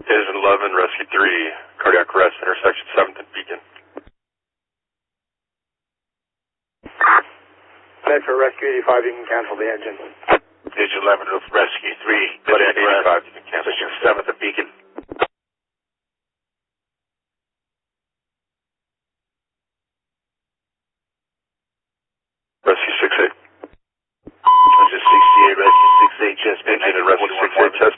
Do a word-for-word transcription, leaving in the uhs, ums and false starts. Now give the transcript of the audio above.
Engine eleven, Rescue three, cardiac arrest, intersection seventh and Beacon. For Rescue eighty-five, you can cancel the engine. Engine eleven with Rescue three, cardiac arrest, you can cancel seventh and Beacon. Rescue six eight. Engine sixty-eight, Rescue six eight, chest Engine and Rescue six eight, chest